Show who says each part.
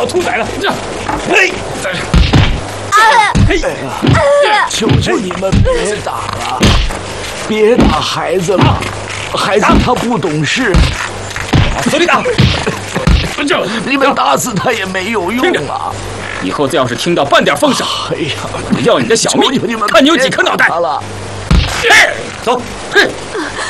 Speaker 1: 兔崽子！这，嘿，
Speaker 2: 求求你们别打了，别打孩子了，孩子他不懂事，
Speaker 1: 死里打！
Speaker 2: 你们打死他也没有用啊！
Speaker 1: 以后再要是听到半点风声，
Speaker 2: 哎呀，
Speaker 1: 我要你的小命！
Speaker 2: 求求你们，
Speaker 1: 看你有几颗脑袋！
Speaker 2: 了，
Speaker 1: 走，嘿。